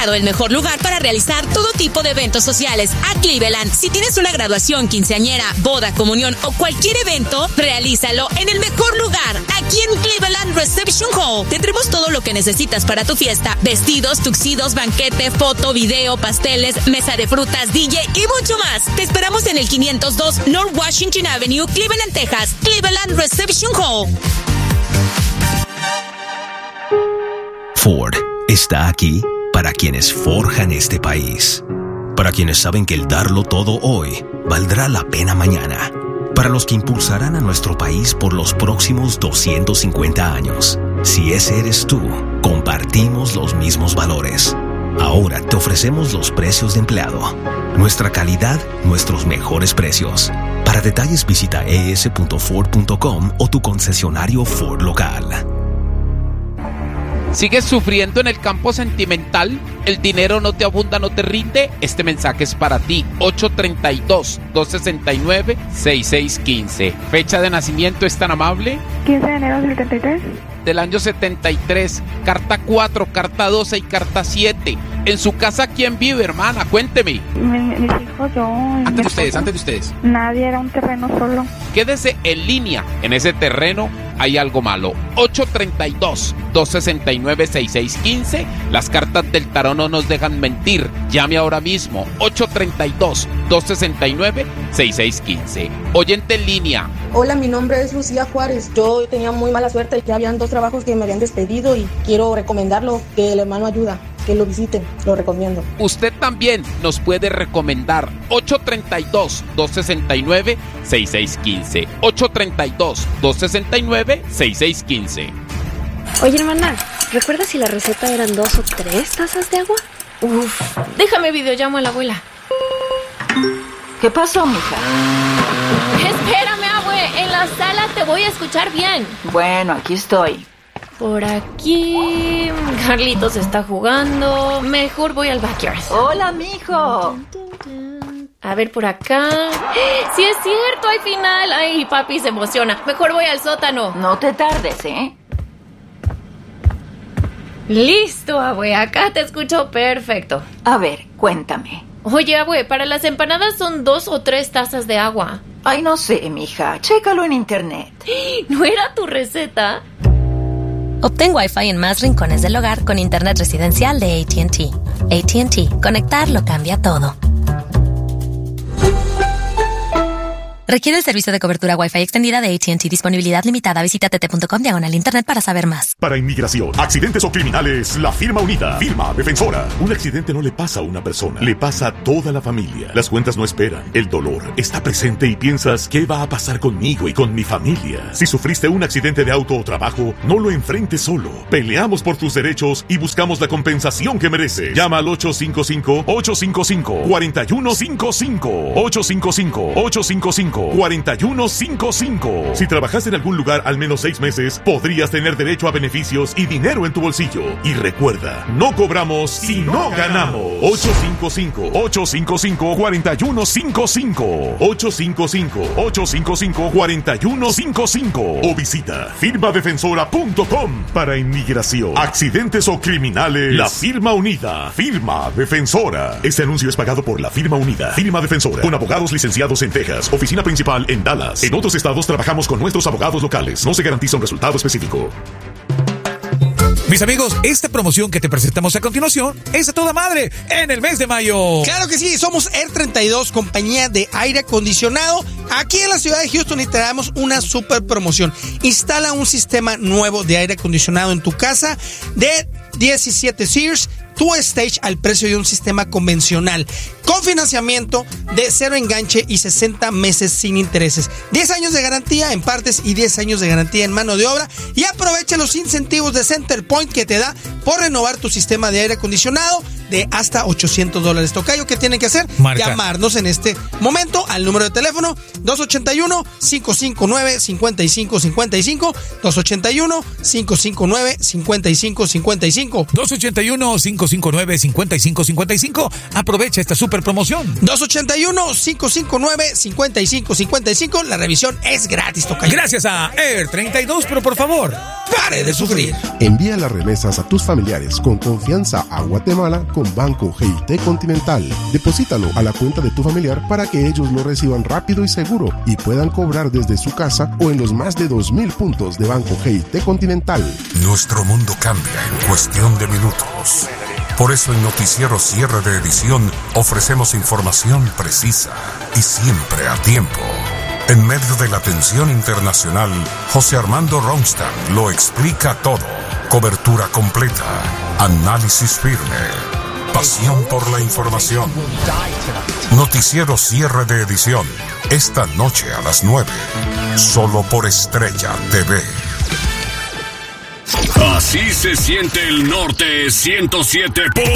nombrado el mejor lugar para realizar todo tipo de eventos sociales a Cleveland. Si tienes una graduación, quinceañera, boda, comunión o cualquier evento, realízalo en el mejor lugar, aquí en Cleveland Reception Hall. Tendremos todo lo que necesitas para tu fiesta: vestidos, tuxidos, banquete, foto, video, pasteles, mesa de frutas, DJ y mucho más. Te esperamos en el 502 North Washington Avenue, Cleveland, Texas. Cleveland Reception Hall. Ford está aquí para quienes forjan este país, para quienes saben que el darlo todo hoy valdrá la pena mañana, para los que impulsarán a nuestro país por los próximos 250 años. Si ese eres tú, compartimos los mismos valores. Ahora te ofrecemos los precios de empleado, nuestra calidad, nuestros mejores precios. Para detalles visita es.ford.com o tu concesionario Ford local. ¿Sigues sufriendo en el campo sentimental? ¿El dinero no te abunda, no te rinde? Este mensaje es para ti. 832-269-6615. ¿Fecha de nacimiento es tan amable? 15 de enero del 73. Del año 73. Carta 4, carta 12 y carta 7. ¿En su casa quién vive, hermana? Cuénteme. Mis hijos, yo. Antes de ustedes. Nadie, era un terreno solo. Quédese en línea. En ese terreno hay algo malo. 832-269-6615. Las cartas del tarot no nos dejan mentir. Llame ahora mismo. 832-269-6615. Oyente en línea. Hola, mi nombre es Lucía Juárez. Yo tenía muy mala suerte. Ya habían 2 trabajos que me habían despedido y quiero recomendarlo, que el hermano ayuda, que lo visiten, lo recomiendo. Usted también nos puede recomendar. 832-269-6615. 832-269-6615. Oye, hermana, ¿recuerdas si la receta eran 2 o 3 tazas de agua? Uf, déjame videollamo a la abuela. ¿Qué pasó, mija? Espérame, abue, en la sala te voy a escuchar bien. Bueno, aquí estoy. Por aquí, Carlitos está jugando. Mejor voy al backyard. Hola, mijo. A ver, por acá. ¡Sí es cierto! ¡Hay final! ¡Ay, papi se emociona! Mejor voy al sótano. No te tardes, ¿eh? Listo, abue. Acá te escucho perfecto. A ver, cuéntame. Oye, abue, para las empanadas son 2 o 3 tazas de agua. Ay, no sé, mija. Chécalo en internet. ¿No era tu receta? Obtén Wi-Fi en más rincones del hogar con internet residencial de AT&T. AT&T. Conectar lo cambia todo. Requiere el servicio de cobertura Wi-Fi extendida de AT&T. Disponibilidad limitada. Visita tt.com/internet para saber más. Para inmigración, accidentes o criminales, la firma unida. Firma defensora. Un accidente no le pasa a una persona, le pasa a toda la familia. Las cuentas no esperan. El dolor está presente y piensas, ¿qué va a pasar conmigo y con mi familia? Si sufriste un accidente de auto o trabajo, no lo enfrentes solo. Peleamos por tus derechos y buscamos la compensación que mereces. Llama al 855-855-4155. 855-855-4155. Si trabajaste en algún lugar al menos 6 meses, podrías tener derecho a beneficios y dinero en tu bolsillo. Y recuerda, no cobramos si no ganamos. 855-855-4155. 855-855-4155. O visita firmadefensora.com. Para inmigración, accidentes o criminales, la firma unida. Firma defensora. Este anuncio es pagado por la firma unida. Firma defensora. Con abogados licenciados en Texas. Oficina principal en Dallas. En otros estados trabajamos con nuestros abogados locales. No se garantiza un resultado específico. Mis amigos, esta promoción que te presentamos a continuación es a toda madre en el mes de mayo. Claro que sí, somos Air 32, compañía de aire acondicionado. Aquí en la ciudad de Houston y te damos una super promoción. Instala un sistema nuevo de aire acondicionado en tu casa de 17 Sears, 2-stage al precio de un sistema convencional, con financiamiento de 0 enganche y 60 meses sin intereses, 10 años de garantía en partes y 10 años de garantía en mano de obra. Y aprovecha los incentivos de Centerpoint que te da por renovar tu sistema de aire acondicionado de hasta $800. Tocayo, ¿qué tienen que hacer? Marca. Llamarnos en este momento al número de teléfono 281-559-5555, 281-559-5555, 281-559-5555. Aprovecha esta super promoción. 281-559-5555. La revisión es gratis, tocayo. Gracias a Air 32, pero por favor, pare de sufrir. Envía las remesas a tus familiares con confianza a Guatemala con con Banco GIT Continental. Deposítalo a la cuenta de tu familiar para que ellos lo reciban rápido y seguro y puedan cobrar desde su casa o en los más de 2,000 puntos de Banco GIT Continental. Nuestro mundo cambia en cuestión de minutos. Por eso en Noticiero Cierre de Edición ofrecemos información precisa y siempre a tiempo. En medio de la tensión internacional, José Armando Ronstadt lo explica todo. Cobertura completa, análisis firme, pasión por la información. Noticiero Cierre de Edición, esta noche a las 9, solo por Estrella TV. Así se siente el norte 107.